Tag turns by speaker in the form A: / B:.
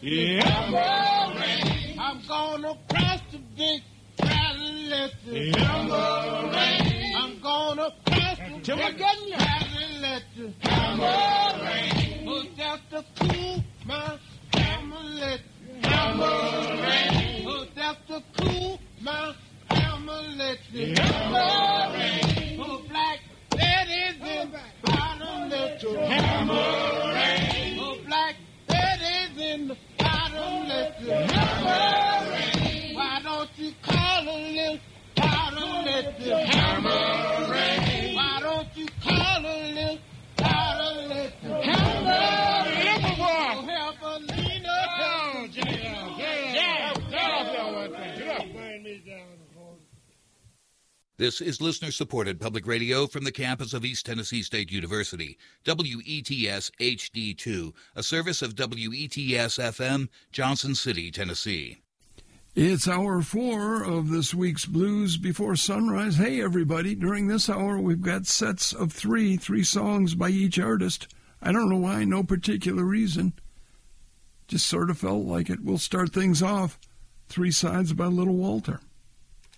A: Tambourine. I'm gonna cross the big Cadillac. Tambourine. I'm gonna cross the big Cadillac. Tambourine. Oh, just to cool my family. Tambourine. Oh, just to cool my family. Tambourine. Oh, black ladies in bottom little. Tambourine. Oh, black ladies in the bottom little. Tambourine. Why don't you call a little bottom little? Tambourine. Why don't you call a little bottom little? Tambourine. Help a Lena. Oh,
B: This is listener-supported public radio from the campus of East Tennessee State University, WETS HD2, a service of WETS-FM, Johnson City, Tennessee.
C: It's hour 4 of this week's Blues Before Sunrise. Hey, everybody, during this hour, we've got sets of three songs by each artist. I don't know why, no particular reason. Just sort of felt like it. We'll start things off. 3 sides by Little Walter.